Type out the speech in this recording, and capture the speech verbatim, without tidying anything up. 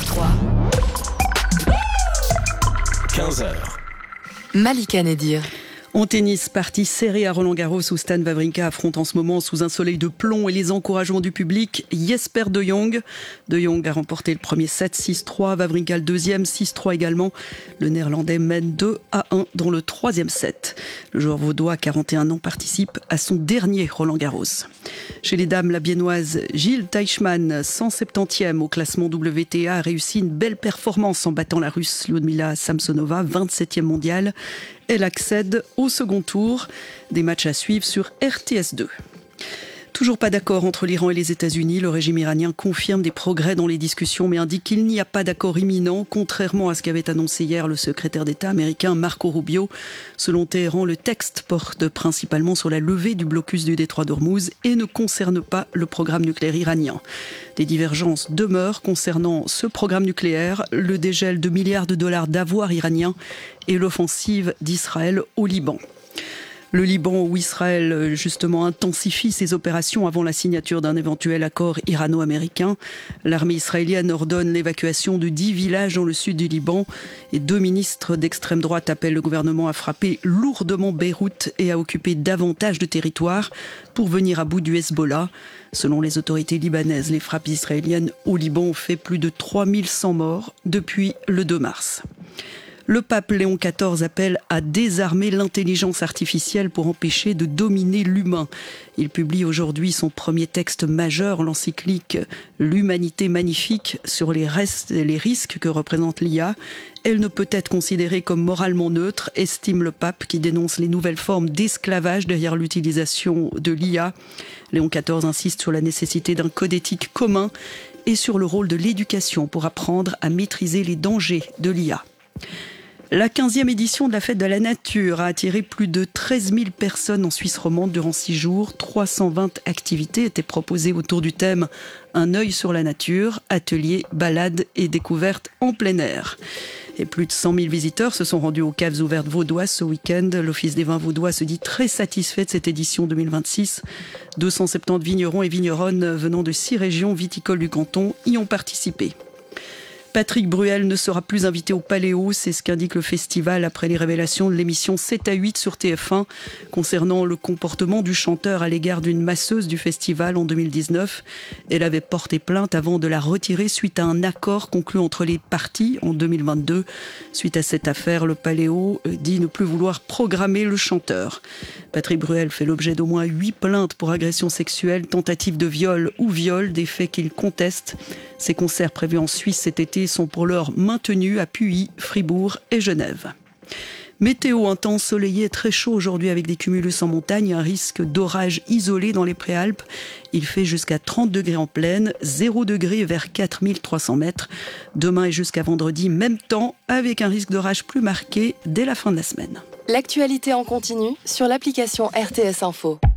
sur trois. quinze heures. Malika Nedir. En tennis, partie serrée à Roland-Garros où Stan Wawrinka affronte en ce moment sous un soleil de plomb et les encouragements du public Jesper De Jong. De Jong a remporté le premier set six trois, Wawrinka le deuxième six trois également. Le Néerlandais mène deux à un dans le troisième set. Le joueur vaudois, quarante et un ans, participe à son dernier Roland-Garros. Chez les dames, la biennoise Jil Teichmann, cent septantième au classement W T A, a réussi une belle performance en battant la Russe Lyudmila Samsonova, vingt-septième mondiale. Elle accède au second tour. Des matchs à suivre sur R T S deux. Toujours pas d'accord entre l'Iran et les États-Unis. Le régime iranien confirme des progrès dans les discussions, mais indique qu'il n'y a pas d'accord imminent, contrairement à ce qu'avait annoncé hier le secrétaire d'État américain Marco Rubio. Selon Téhéran, le texte porte principalement sur la levée du blocus du détroit d'Ormuz et ne concerne pas le programme nucléaire iranien. Des divergences demeurent concernant ce programme nucléaire, le dégel de milliards de dollars d'avoirs iraniens et l'offensive d'Israël au Liban. Le Liban, où Israël justement intensifie ses opérations avant la signature d'un éventuel accord irano-américain. L'armée israélienne ordonne l'évacuation de dix villages dans le sud du Liban et deux ministres d'extrême droite appellent le gouvernement à frapper lourdement Beyrouth et à occuper davantage de territoire pour venir à bout du Hezbollah. Selon les autorités libanaises, les frappes israéliennes au Liban ont fait plus de trois mille cent morts depuis le deux mars. Le pape Léon quatorze appelle à désarmer l'intelligence artificielle pour empêcher de dominer l'humain. Il publie aujourd'hui son premier texte majeur, l'encyclique « L'humanité magnifique » sur les, restes, les risques que représente l'I A. Elle ne peut être considérée comme moralement neutre, estime le pape qui dénonce les nouvelles formes d'esclavage derrière l'utilisation de l'I A. Léon quatorze insiste sur la nécessité d'un code éthique commun et sur le rôle de l'éducation pour apprendre à maîtriser les dangers de l'I A. La quinzième édition de la Fête de la Nature a attiré plus de treize mille personnes en Suisse romande durant six jours. trois cent vingt activités étaient proposées autour du thème « Un œil sur la nature », ateliers, balades et découvertes en plein air. Et plus de cent mille visiteurs se sont rendus aux caves ouvertes vaudoises ce week-end. L'Office des vins vaudois se dit très satisfait de cette édition deux mille vingt-six. deux cent soixante-dix vignerons et vigneronnes venant de six régions viticoles du canton y ont participé. Patrick Bruel ne sera plus invité au Paléo, c'est ce qu'indique le festival après les révélations de l'émission sept à huit sur T F un concernant le comportement du chanteur à l'égard d'une masseuse du festival en deux mille dix-neuf. Elle avait porté plainte avant de la retirer suite à un accord conclu entre les parties en deux mille vingt-deux. Suite à cette affaire, le Paléo dit ne plus vouloir programmer le chanteur. Patrick Bruel fait l'objet d'au moins huit plaintes pour agression sexuelle, tentative de viol ou viol, des faits qu'il conteste. Ses concerts prévus en Suisse cet été sont pour l'heure maintenus à Puy, Fribourg et Genève. Météo, un temps ensoleillé et très chaud aujourd'hui avec des cumulus en montagne, un risque d'orage isolé dans les Préalpes. Il fait jusqu'à trente degrés en plaine, zéro degré vers quatre mille trois cents mètres. Demain et jusqu'à vendredi, même temps, avec un risque d'orage plus marqué dès la fin de la semaine. L'actualité en continu sur l'application R T S Info.